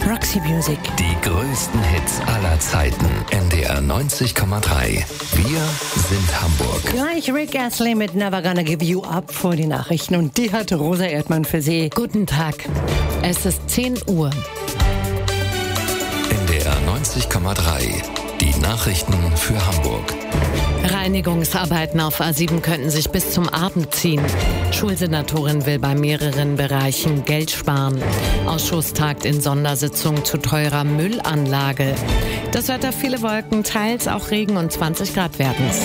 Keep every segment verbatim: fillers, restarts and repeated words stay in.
Roxy Music. Die größten Hits aller Zeiten. N D R neunzig Komma drei. Wir sind Hamburg. Gleich Rick Astley mit Never Gonna Give You Up vor die Nachrichten. Und die hat Rosa Erdmann für Sie. Guten Tag. Es ist zehn Uhr. N D R neunzig Komma drei. Die Nachrichten für Hamburg. Reinigungsarbeiten auf A sieben könnten sich bis zum Abend ziehen. Schulsenatorin will bei mehreren Bereichen Geld sparen. Ausschuss tagt in Sondersitzung zu teurer Müllanlage. Das Wetter: viele Wolken, teils auch Regen und zwanzig Grad werden's.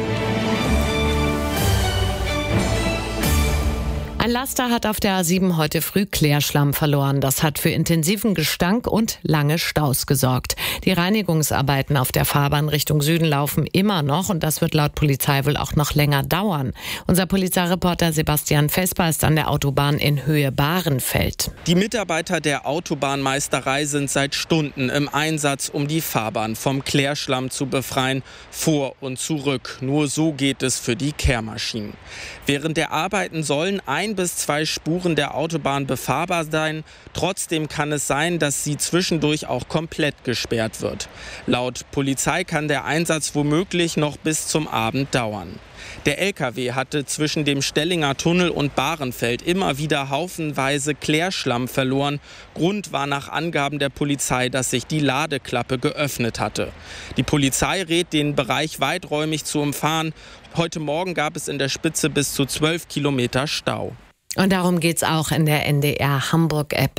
Ein Laster hat auf der A sieben heute früh Klärschlamm verloren. Das hat für intensiven Gestank und lange Staus gesorgt. Die Reinigungsarbeiten auf der Fahrbahn Richtung Süden laufen immer noch und das wird laut Polizei wohl auch noch länger dauern. Unser Polizeireporter Sebastian Vesper ist an der Autobahn in Höhe Bahrenfeld. Die Mitarbeiter der Autobahnmeisterei sind seit Stunden im Einsatz, um die Fahrbahn vom Klärschlamm zu befreien, vor und zurück. Nur so geht es für die Kehrmaschinen. Während der Arbeiten sollen ein bis zwei Spuren der Autobahn befahrbar sein. Trotzdem kann es sein, dass sie zwischendurch auch komplett gesperrt wird. Laut Polizei kann der Einsatz womöglich noch bis zum Abend dauern. Der L K W hatte zwischen dem Stellinger Tunnel und Bahrenfeld immer wieder haufenweise Klärschlamm verloren. Grund war nach Angaben der Polizei, dass sich die Ladeklappe geöffnet hatte. Die Polizei rät, den Bereich weiträumig zu umfahren. Heute Morgen gab es in der Spitze bis zu zwölf Kilometer Stau. Und darum geht's auch in der N D R Hamburg-App.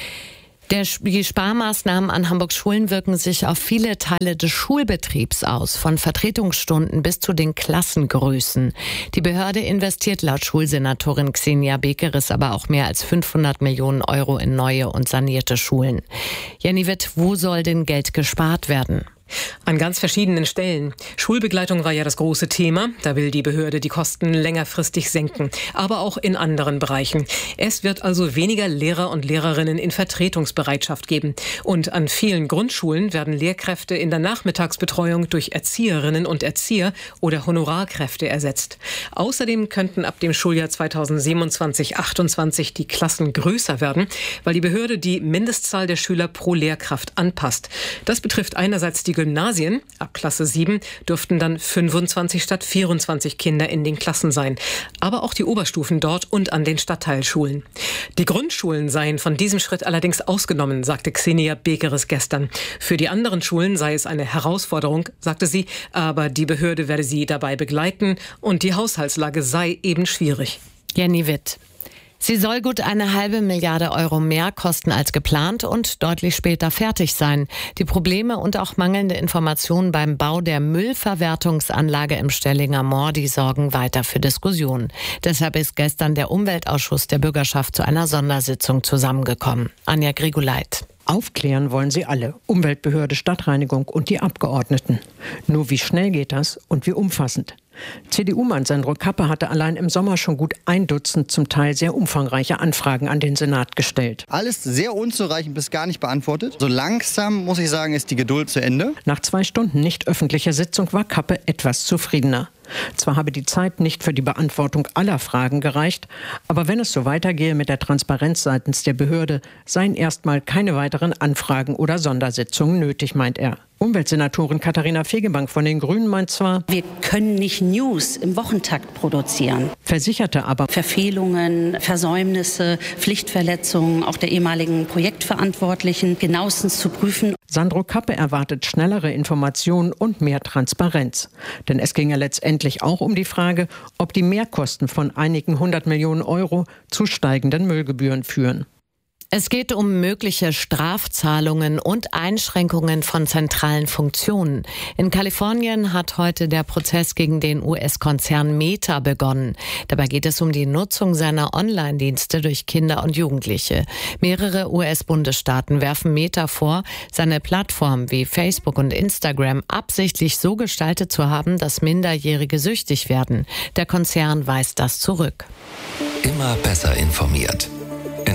Der, die Sparmaßnahmen an Hamburgs Schulen wirken sich auf viele Teile des Schulbetriebs aus, von Vertretungsstunden bis zu den Klassengrößen. Die Behörde investiert laut Schulsenatorin Xenia Bekeres aber auch mehr als fünfhundert Millionen Euro in neue und sanierte Schulen. Jenny Witt, wo soll denn Geld gespart werden? An ganz verschiedenen Stellen. Schulbegleitung war ja das große Thema. Da will die Behörde die Kosten längerfristig senken. Aber auch in anderen Bereichen. Es wird also weniger Lehrer und Lehrerinnen in Vertretungsbereitschaft geben. Und an vielen Grundschulen werden Lehrkräfte in der Nachmittagsbetreuung durch Erzieherinnen und Erzieher oder Honorarkräfte ersetzt. Außerdem könnten ab dem Schuljahr zweitausendsiebenundzwanzig achtundzwanzig die Klassen größer werden, weil die Behörde die Mindestzahl der Schüler pro Lehrkraft anpasst. Das betrifft einerseits die Gymnasien. Ab Klasse sieben dürften dann fünfundzwanzig statt vierundzwanzig Kinder in den Klassen sein. Aber auch die Oberstufen dort und an den Stadtteilschulen. Die Grundschulen seien von diesem Schritt allerdings ausgenommen, sagte Xenia Bekeres gestern. Für die anderen Schulen sei es eine Herausforderung, sagte sie, aber die Behörde werde sie dabei begleiten und die Haushaltslage sei eben schwierig. Jenny Witt. Sie soll gut eine halbe Milliarde Euro mehr kosten als geplant und deutlich später fertig sein. Die Probleme und auch mangelnde Informationen beim Bau der Müllverwertungsanlage im Stellinger Moor, die sorgen weiter für Diskussionen. Deshalb ist gestern der Umweltausschuss der Bürgerschaft zu einer Sondersitzung zusammengekommen. Anja Grigoleit. Aufklären wollen sie alle. Umweltbehörde, Stadtreinigung und die Abgeordneten. Nur wie schnell geht das und wie umfassend? C D U-Mann Sandro Kappe hatte allein im Sommer schon gut ein Dutzend zum Teil sehr umfangreiche Anfragen an den Senat gestellt. Alles sehr unzureichend bis gar nicht beantwortet. So langsam, muss ich sagen, ist die Geduld zu Ende. Nach zwei Stunden nicht öffentlicher Sitzung war Kappe etwas zufriedener. Zwar habe die Zeit nicht für die Beantwortung aller Fragen gereicht, aber wenn es so weitergehe mit der Transparenz seitens der Behörde, seien erstmal keine weiteren Anfragen oder Sondersitzungen nötig, meint er. Umweltsenatorin Katharina Fegebank von den Grünen meint zwar, wir können nicht News im Wochentakt produzieren. Versicherte aber, Verfehlungen, Versäumnisse, Pflichtverletzungen auch der ehemaligen Projektverantwortlichen genauestens zu prüfen. Sandro Kappe erwartet schnellere Informationen und mehr Transparenz. Denn es ging ja letztendlich auch um die Frage, ob die Mehrkosten von einigen hundert Millionen Euro zu steigenden Müllgebühren führen. Es geht um mögliche Strafzahlungen und Einschränkungen von zentralen Funktionen. In Kalifornien hat heute der Prozess gegen den U S-Konzern Meta begonnen. Dabei geht es um die Nutzung seiner Online-Dienste durch Kinder und Jugendliche. Mehrere U S-Bundesstaaten werfen Meta vor, seine Plattformen wie Facebook und Instagram absichtlich so gestaltet zu haben, dass Minderjährige süchtig werden. Der Konzern weist das zurück. Immer besser informiert. N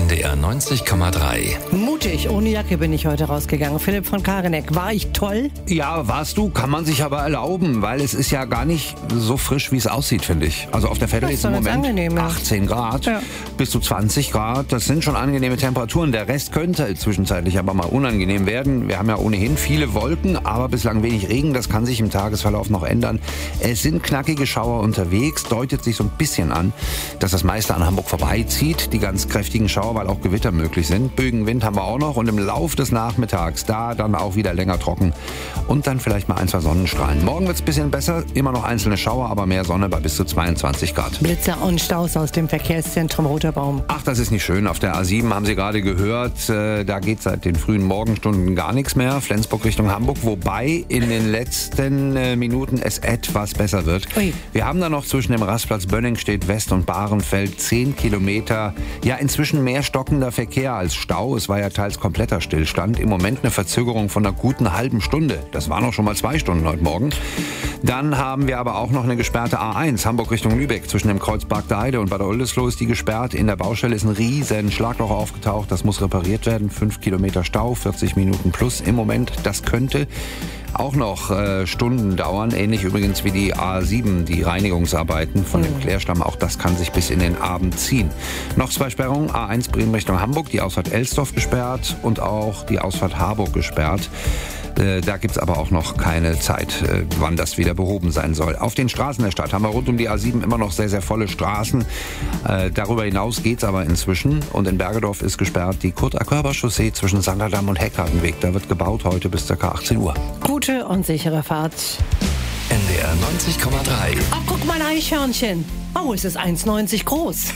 N D R neunzig Komma drei. Mutig, ohne Jacke bin ich heute rausgegangen. Philipp von Kareneck, war ich toll? Ja, warst du, kann man sich aber erlauben, weil es ist ja gar nicht so frisch, wie es aussieht, finde ich. Also auf der Veddel ist im Moment angenehm, ja. achtzehn Grad, ja. bis zu zwanzig Grad. Das sind schon angenehme Temperaturen. Der Rest könnte zwischenzeitlich aber mal unangenehm werden. Wir haben ja ohnehin viele Wolken, aber bislang wenig Regen. Das kann sich im Tagesverlauf noch ändern. Es sind knackige Schauer unterwegs, deutet sich so ein bisschen an, dass das meiste an Hamburg vorbeizieht. Die ganz kräftigen Schauer, weil auch Gewitter möglich sind. Bögenwind haben wir auch noch und im Lauf des Nachmittags da dann auch wieder länger trocken und dann vielleicht mal ein, zwei Sonnenstrahlen. Morgen wird es ein bisschen besser, immer noch einzelne Schauer, aber mehr Sonne bei bis zu zweiundzwanzig Grad. Blitzer und Staus aus dem Verkehrszentrum Roter Baum. Ach, das ist nicht schön. Auf der A sieben haben Sie gerade gehört, äh, da geht seit den frühen Morgenstunden gar nichts mehr. Flensburg Richtung Hamburg, wobei in den letzten äh, Minuten es etwas besser wird. Ui. Wir haben da noch zwischen dem Rastplatz Bönningstedt West und Bahrenfeld zehn Kilometer. Ja, inzwischen mehr stockender Verkehr als Stau. Es war ja teils kompletter Stillstand. Im Moment eine Verzögerung von einer guten halben Stunde. Das waren auch schon mal zwei Stunden heute Morgen. Dann haben wir aber auch noch eine gesperrte A eins, Hamburg Richtung Lübeck. Zwischen dem Kreuz Bargter Heide und Bad Oldesloe ist die gesperrt. In der Baustelle ist ein riesen Schlagloch aufgetaucht. Das muss repariert werden. Fünf Kilometer Stau, vierzig Minuten plus im Moment. Das könnte auch noch äh, Stunden dauern, ähnlich übrigens wie die A sieben, die Reinigungsarbeiten von dem Klärschlamm. Auch das kann sich bis in den Abend ziehen. Noch zwei Sperrungen, A eins Bremen Richtung Hamburg, die Ausfahrt Elsdorf gesperrt und auch die Ausfahrt Harburg gesperrt. Äh, da gibt es aber auch noch keine Zeit, äh, wann das wieder behoben sein soll. Auf den Straßen der Stadt haben wir rund um die A sieben immer noch sehr, sehr volle Straßen. Äh, darüber hinaus geht's aber inzwischen. Und in Bergedorf ist gesperrt die Kurt-Akörber-Chaussee zwischen Sanderdamm und Heckhardenweg. Da wird gebaut heute bis ca. achtzehn Uhr. Gute und sichere Fahrt. N D R neunzig Komma drei. Ach, guck mal, ein Eichhörnchen. Oh, es ist eins neunzig groß.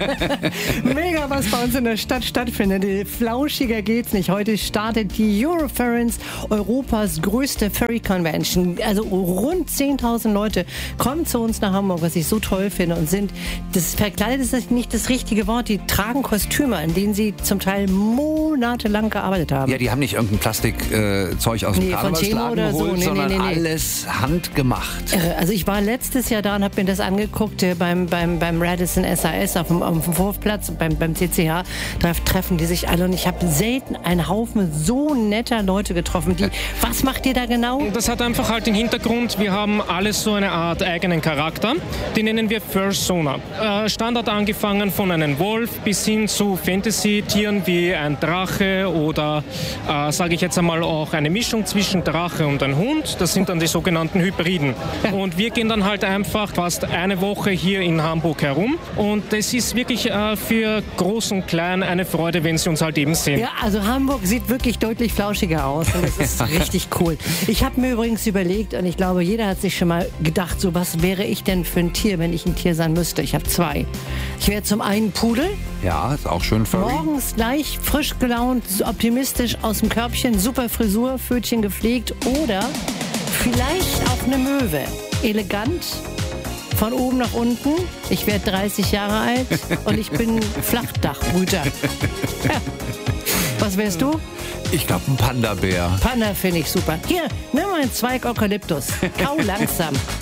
Mega, was bei uns in der Stadt stattfindet. Flauschiger geht's nicht. Heute startet die Euroference, Europas größte Ferry-Convention. Also rund zehntausend Leute kommen zu uns nach Hamburg, was ich so toll finde. Und sind, das verkleidet ist nicht das richtige Wort, die tragen Kostüme, an denen sie zum Teil monatelang gearbeitet haben. Ja, die haben nicht irgendein Plastikzeug äh, aus dem nee, Karnevalsladen geholt, so. nee, sondern nee, nee, nee. alles handgemacht. Also ich war letztes Jahr da und habe mir das angeguckt, äh, beim, beim, beim Radisson S A S auf dem, auf dem Wurfplatz, beim, beim C C H, da treffen die sich alle und ich habe selten einen Haufen so netter Leute getroffen. Die, was macht ihr da genau? Das hat einfach halt den Hintergrund, wir haben alles so eine Art eigenen Charakter, den nennen wir Fursona. Äh, Standard angefangen von einem Wolf bis hin zu Fantasy-Tieren wie ein Drache oder, äh, sage ich jetzt einmal, auch eine Mischung zwischen Drache und ein Hund. Das sind dann die sogenannten Hybriden. Und wir gehen dann halt einfach fast eine Woche hier in Hamburg herum und es ist wirklich äh, für Groß und Klein eine Freude, wenn Sie uns halt eben sehen. Ja, also Hamburg sieht wirklich deutlich flauschiger aus und das ist richtig cool. Ich habe mir übrigens überlegt und ich glaube, jeder hat sich schon mal gedacht, so was wäre ich denn für ein Tier, wenn ich ein Tier sein müsste. Ich habe zwei. Ich wäre zum einen Pudel. Ja, ist auch schön furry. Morgens gleich frisch gelaunt, optimistisch aus dem Körbchen, super Frisur, Pfötchen gepflegt oder vielleicht auch eine Möwe. Elegant. Von oben nach unten. Ich werde dreißig Jahre alt und ich bin Flachdachbrüter. Ja. Was wärst du? Ich glaube, ein Panda-Bär. Panda finde ich super. Hier, nimm mal einen Zweig Eukalyptus. Kau langsam.